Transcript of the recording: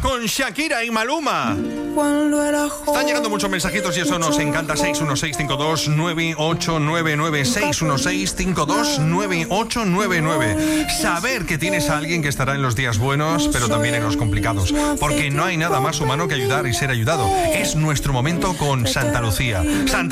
con Shakira y Maluma. Están llegando muchos mensajitos y eso nos encanta. 616-529899. 616-529899. Saber que tienes a alguien que estará en los días buenos, pero también en los complicados. Porque no hay nada más humano que ayudar y ser ayudado. Es nuestro momento con Santa Lucía. Santa